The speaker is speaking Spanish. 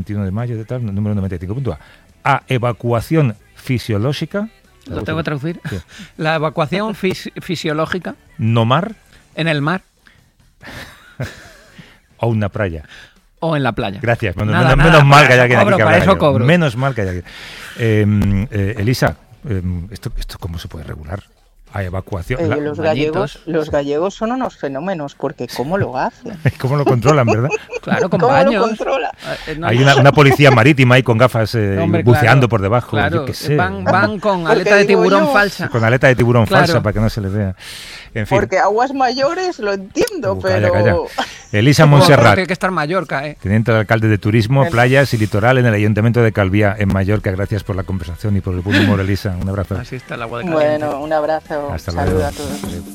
21 de mayo de tal, número 95. A evacuación fisiológica. ¿Lo tengo que traducir? Sí. La evacuación fisiológica No mar en el mar o una playa. o en la playa. Gracias. Nada, menos mal que haya quien aquí cobro, que para hablar eso yo. cobro. Menos mal que haya quien. Elisa, ¿esto cómo se puede regular? A evacuación. Los gallegos son unos fenómenos, porque ¿cómo lo hacen? ¿Cómo lo controlan, verdad? Claro, con ¿Cómo baños. lo controla? No, Hay una policía marítima ahí con gafas hombre, buceando claro, por debajo. Claro, Yo qué sé. van con Porque aleta de digo tiburón yo- falsa. Con aleta de tiburón Claro. falsa para que no se le vea. En fin. Porque aguas mayores lo entiendo, Calla, pero... calla. Elisa Como Montserrat, tiene que estar Mallorca, teniente de alcalde de Turismo, Playas y Litoral en el Ayuntamiento de Calviá, en Mallorca. Gracias por la conversación y por el buen humor, Elisa. Un abrazo. Así está el agua de caliente. Bueno, un abrazo. Hasta Saludos luego. a todos.